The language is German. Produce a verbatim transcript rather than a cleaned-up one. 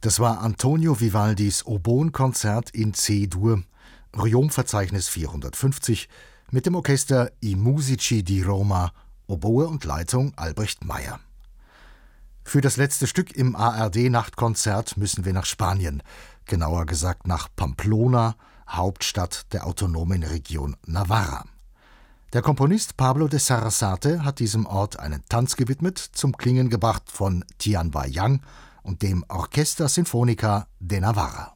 Das war Antonio Vivaldis Oboenkonzert in C-Dur, Riom-Verzeichnis vierhundertfünfzig, mit dem Orchester I Musici di Roma, Oboe und Leitung Albrecht Meyer. Für das letzte Stück im A R D-Nachtkonzert müssen wir nach Spanien, genauer gesagt nach Pamplona, Hauptstadt der autonomen Region Navarra. Der Komponist Pablo de Sarasate hat diesem Ort einen Tanz gewidmet, zum Klingen gebracht von Tian Wai Yang und dem Orquesta Sinfónica de Navarra.